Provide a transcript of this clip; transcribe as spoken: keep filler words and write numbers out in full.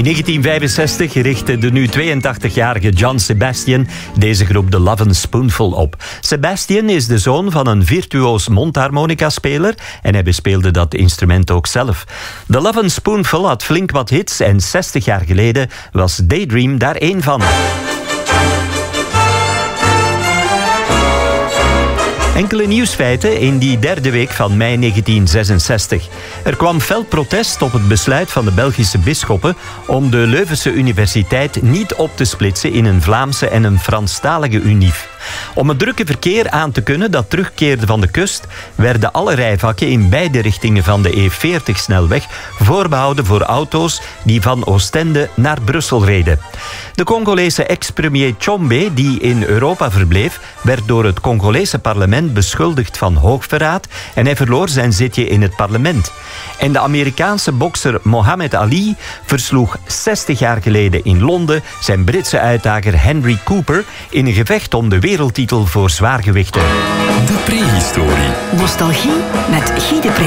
In negentien vijfenzestig richtte de nu tweeëntachtigjarige John Sebastian deze groep The Lovin' Spoonful op. Sebastian is de zoon van een virtuoos mondharmonica-speler en hij bespeelde dat instrument ook zelf. The Lovin' Spoonful had flink wat hits en zestig jaar geleden was Daydream daar één van. Enkele nieuwsfeiten in die derde week van mei negentien zesenzestig. Er kwam fel protest op het besluit van de Belgische bisschoppen om de Leuvense Universiteit niet op te splitsen in een Vlaamse en een Franstalige unief. Om het drukke verkeer aan te kunnen dat terugkeerde van de kust, werden alle rijvakken in beide richtingen van de E veertig-snelweg voorbehouden voor auto's die van Oostende naar Brussel reden. De Congolese ex-premier Tshombe, die in Europa verbleef, werd door het Congolese parlement beschuldigd van hoogverraad en hij verloor zijn zitje in het parlement. En de Amerikaanse bokser Muhammad Ali versloeg zestig jaar geleden in Londen zijn Britse uitdager Henry Cooper in een gevecht om de wereldtitel voor zwaargewichten. De prehistorie. Nostalgie met Guy de Pre.